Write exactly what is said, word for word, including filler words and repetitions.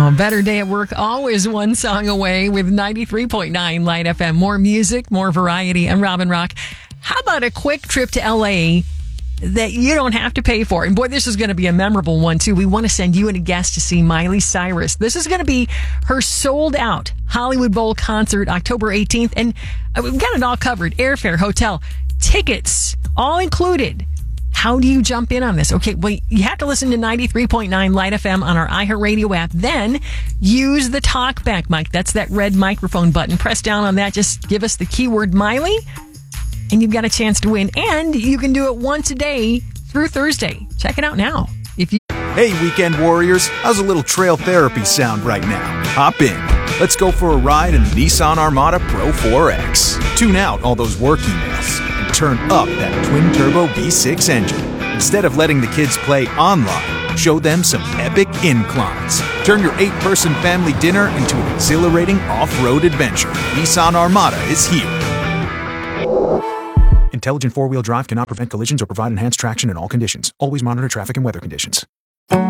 Oh, better day at work, always one song away with ninety-three point nine Light F M. More music, more variety. I'm Robin Rock. How about a quick trip to L A that you don't have to pay for? And boy, this is going to be a memorable one, too. We want to send you and a guest to see Miley Cyrus. This is going to be her sold-out Hollywood Bowl concert, October eighteenth. And we've got it all covered. Airfare, hotel, tickets, all included. How do you jump in on this? Okay, well, you have to listen to ninety-three point nine Light F M on our iHeartRadio app. Then use the talkback mic. That's that red microphone button. Press down on that. Just give us the keyword Miley, and you've got a chance to win. And you can do it once a day through Thursday. Check it out now. If you Hey, weekend warriors. How's a little trail therapy sound right now? Hop in. Let's go for a ride in the Nissan Armada Pro four X. Tune out all those work emails and turn up that twin-turbo V six engine. Instead of letting the kids play online, show them some epic inclines. Turn your eight-person family dinner into an exhilarating off-road adventure. Nissan Armada is here. Intelligent four-wheel drive cannot prevent collisions or provide enhanced traction in all conditions. Always monitor traffic and weather conditions.